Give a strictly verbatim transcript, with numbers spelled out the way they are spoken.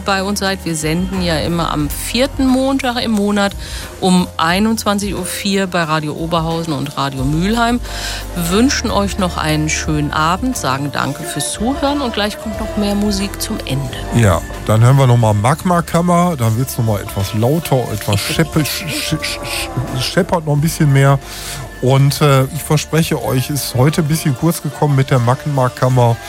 bei uns seid. Wir senden ja immer am vierten Montag im Monat um einundzwanzig Uhr vier bei Radio Oberhausen und Radio Mülheim. Wir wünschen euch noch einen schönen Abend, sagen danke fürs Zuhören und gleich kommt noch mehr Musik zum Ende. Ja, dann hören wir nochmal Magma-Kammer, da wird es nochmal etwas lauter, etwas scheppert, scheppert noch ein bisschen mehr. Und äh, ich verspreche euch, ist heute ein bisschen kurz gekommen mit der Magma-Kammer.